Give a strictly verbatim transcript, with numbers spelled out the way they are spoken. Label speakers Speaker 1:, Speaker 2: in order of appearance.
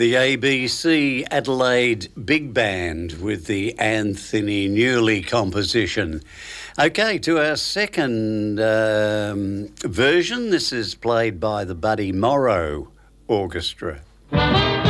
Speaker 1: The A B C Adelaide Big Band with the Anthony Newley composition. Okay, to our second um, version. This is played by the Buddy Morrow Orchestra.